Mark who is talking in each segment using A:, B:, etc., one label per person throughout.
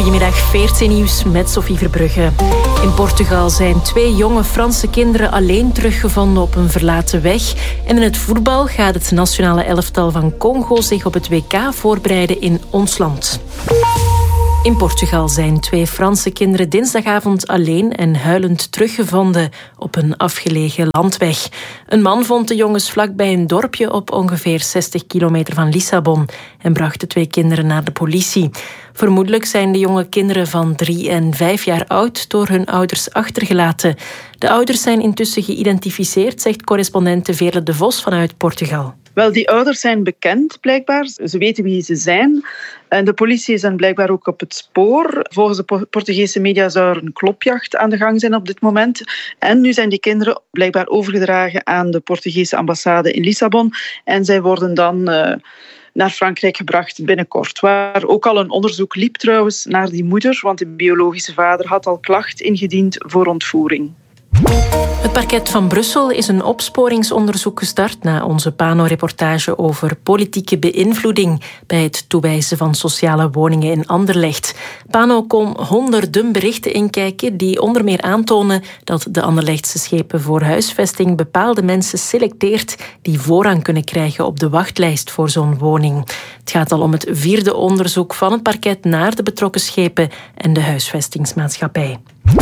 A: Goedemiddag, 14 nieuws met Sophie Verbrugge. In Portugal zijn 2 jonge Franse kinderen alleen teruggevonden op een verlaten weg. En in het voetbal gaat het nationale elftal van Congo zich op het WK voorbereiden in ons land. In Portugal zijn 2 Franse kinderen dinsdagavond alleen en huilend teruggevonden op een afgelegen landweg. Een man vond de jongens vlakbij een dorpje op ongeveer 60 kilometer van Lissabon en bracht de 2 kinderen naar de politie. Vermoedelijk zijn de jonge kinderen van 3 en 5 jaar oud door hun ouders achtergelaten. De ouders zijn intussen geïdentificeerd, zegt correspondente Veerle de Vos vanuit Portugal.
B: Wel, die ouders zijn bekend, blijkbaar. Ze weten wie ze zijn. En de politie is dan blijkbaar ook op het spoor. Volgens de Portugese media zou er een klopjacht aan de gang zijn op dit moment. En nu zijn die kinderen blijkbaar overgedragen aan de Portugese ambassade in Lissabon. En zij worden dan naar Frankrijk gebracht binnenkort. Waar ook al een onderzoek liep trouwens naar die moeder, want de biologische vader had al klacht ingediend voor ontvoering.
A: Het parket van Brussel is een opsporingsonderzoek gestart na onze Pano-reportage over politieke beïnvloeding bij het toewijzen van sociale woningen in Anderlecht. Pano kon honderden berichten inkijken die onder meer aantonen dat de Anderlechtse schepen voor huisvesting bepaalde mensen selecteert die voorrang kunnen krijgen op de wachtlijst voor zo'n woning. Het gaat al om het 4e onderzoek van het parket naar de betrokken schepen en de huisvestingsmaatschappij.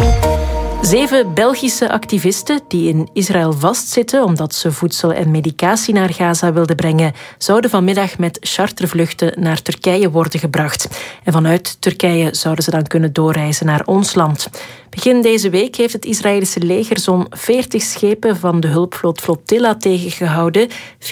A: 7 Belgische activisten die in Israël vastzitten omdat ze voedsel en medicatie naar Gaza wilden brengen, zouden vanmiddag met chartervluchten naar Turkije worden gebracht. En vanuit Turkije zouden ze dan kunnen doorreizen naar ons land. Begin deze week heeft het Israëlische leger zo'n 40 schepen van de hulpvloot Flotilla tegengehouden.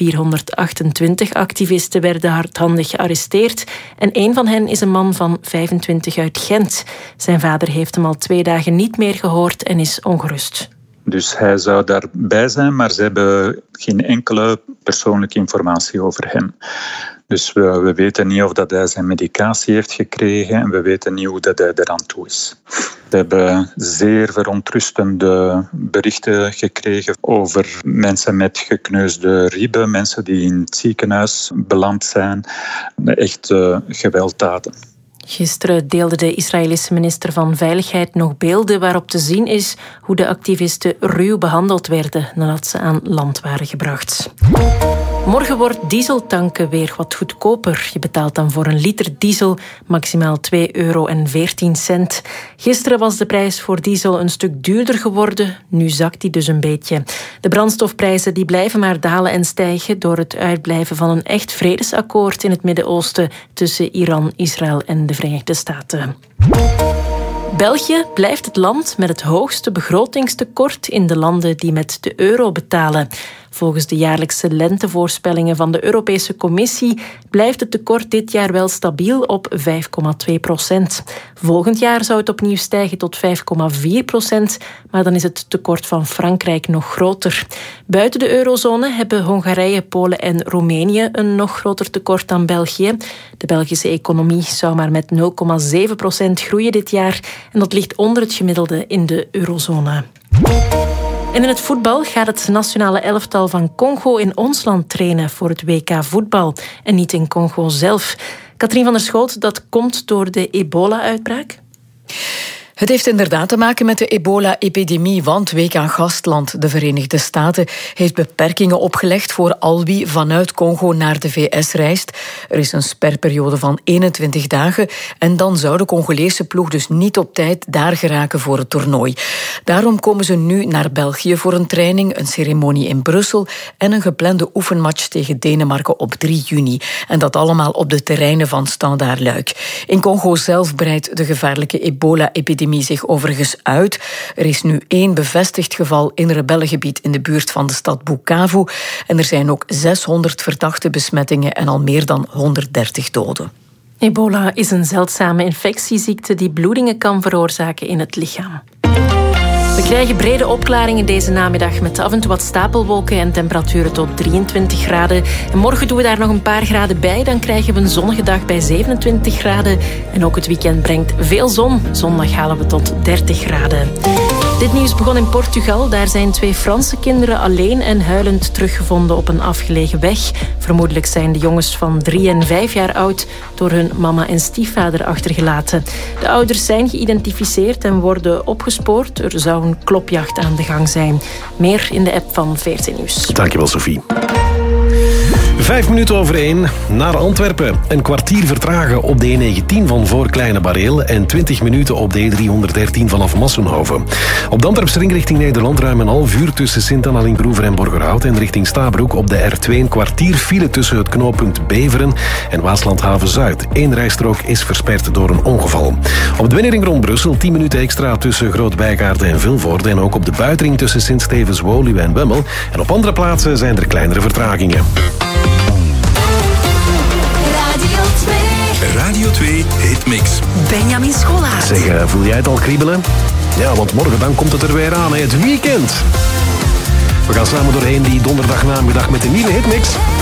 A: 428 activisten werden hardhandig gearresteerd en 1 van hen is een man van 25 uit Gent. Zijn vader heeft hem al 2 dagen niet meer gehoord en is ongerust.
C: Dus hij zou daarbij zijn, maar ze hebben geen enkele persoonlijke informatie over hem. Dus we weten niet of dat hij zijn medicatie heeft gekregen en we weten niet hoe dat hij eraan toe is. We hebben zeer verontrustende berichten gekregen over mensen met gekneusde ribben, mensen die in het ziekenhuis beland zijn. Echt gewelddaden.
A: Gisteren deelde de Israëlische minister van Veiligheid nog beelden waarop te zien is hoe de activisten ruw behandeld werden nadat ze aan land waren gebracht. Morgen wordt dieseltanken weer wat goedkoper. Je betaalt dan voor een liter diesel maximaal €2,14. Gisteren was de prijs voor diesel een stuk duurder geworden. Nu zakt die dus een beetje. De brandstofprijzen die blijven maar dalen en stijgen door het uitblijven van een echt vredesakkoord in het Midden-Oosten tussen Iran, Israël en de Verenigde Staten. België blijft het land met het hoogste begrotingstekort in de landen die met de euro betalen. Volgens de jaarlijkse lentevoorspellingen van de Europese Commissie blijft het tekort dit jaar wel stabiel op 5,2%. Volgend jaar zou het opnieuw stijgen tot 5,4%, maar dan is het tekort van Frankrijk nog groter. Buiten de eurozone hebben Hongarije, Polen en Roemenië een nog groter tekort dan België. De Belgische economie zou maar met 0,7% groeien dit jaar en dat ligt onder het gemiddelde in de eurozone. En in het voetbal gaat het nationale elftal van Congo in ons land trainen voor het WK voetbal en niet in Congo zelf. Katrien van der Schoot, dat komt door de ebola-uitbraak?
D: Het heeft inderdaad te maken met de ebola-epidemie, want WK-gastland, de Verenigde Staten, heeft beperkingen opgelegd voor al wie vanuit Congo naar de VS reist. Er is een sperperiode van 21 dagen en dan zou de Congolese ploeg dus niet op tijd daar geraken voor het toernooi. Daarom komen ze nu naar België voor een training, een ceremonie in Brussel en een geplande oefenmatch tegen Denemarken op 3 juni. En dat allemaal op de terreinen van Standaard Luik. In Congo zelf breidt de gevaarlijke ebola-epidemie zich overigens uit. Er is nu 1 bevestigd geval in rebellengebied in de buurt van de stad Bukavu. En er zijn ook 600 verdachte besmettingen en al meer dan 130 doden.
A: Ebola is een zeldzame infectieziekte die bloedingen kan veroorzaken in het lichaam. We krijgen brede opklaringen deze namiddag met af en toe wat stapelwolken en temperaturen tot 23 graden. En morgen doen we daar nog een paar graden bij. Dan krijgen we een zonnige dag bij 27 graden. En ook het weekend brengt veel zon. Zondag halen we tot 30 graden. Dit nieuws begon in Portugal. Daar zijn 2 Franse kinderen alleen en huilend teruggevonden op een afgelegen weg. Vermoedelijk zijn de jongens van 3 en 5 jaar oud door hun mama en stiefvader achtergelaten. De ouders zijn geïdentificeerd en worden opgespoord. Er zou een klopjacht aan de gang zijn. Meer in de app van VRT Nieuws.
E: Dankjewel, Sophie. 5 minuten over 1 naar Antwerpen. Een kwartier vertragen op de E19 van voor Kleine Bareel en 20 minuten op de E313 vanaf Massenhoven. Op de Antwerpse ring richting Nederland ruim een half uur tussen Sint-Anna-Lingroever en Borgerhout en richting Stabroek op de R2 een kwartier file tussen het knooppunt Beveren en Waaslandhaven-Zuid. 1 rijstrook is versperd door een ongeval. Op de binnenring rond Brussel 10 minuten extra tussen Groot-Bijgaarden en Vilvoorde en ook op de buitenring tussen Sint-Stevens, Woluwe en Wemmel. En op andere plaatsen zijn er kleinere vertragingen.
F: Radio 2 Hitmix.
G: Benjamin Scholaert.
E: Zeg, voel jij het al kriebelen? Ja, want morgen dan komt het er weer aan, het weekend. We gaan samen doorheen die donderdagnamiddag met de nieuwe Hitmix.